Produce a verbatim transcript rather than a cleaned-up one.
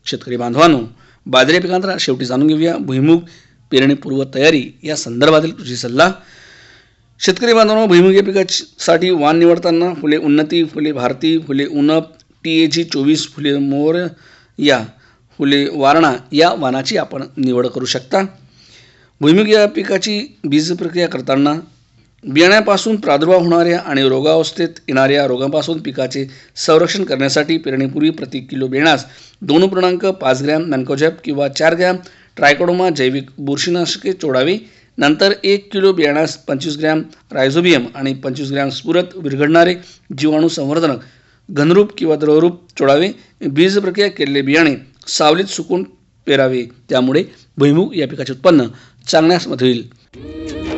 शेतकरी बांधवांनो, बाजरी पिकांतर शेवटी जाणून घेऊया भुईमूग पेरणीपूर्व तयारी या संदर्भातील कृषी सल्ला. शेतकरी बांधवांनो, भुईमूग या पिकासाठी वाण निवडताना फुले उन्नती, फुले भारती, फुले उन्नप, टी ए जी चोवीस, फुले मोर या फुले वारणा या वाणाची आपण निवड करू शकता. भुईमूग या पिकाची बीज प्रक्रिया करताना बियाण्यापासून प्रादुर्भाव होणाऱ्या आणि रोगावस्थेत येणाऱ्या रोगांपासून पिकाचे संरक्षण करण्यासाठी पेरणीपूर्वी प्रति किलो बियाण्यास दोन पूर्णांक पाच ग्रॅम मॅन्कोझॅब किंवा चार ग्रॅम ट्रायकोडर्मा जैविक बुरशीनाशके चोडावी. नंतर एक किलो बियाण्यास पंचवीस ग्रॅम रायझोबियम आणि पंचवीस ग्रॅम स्फुरत विरघळणारे जीवाणू संवर्धनक घनरूप किंवा द्रवरूप चोडावे. बीज प्रक्रिया केलेले बियाणे सावलीत सुकून पेरावे, त्यामुळे भुईमूग या पिकाचे उत्पन्न चांगल्यास होईल.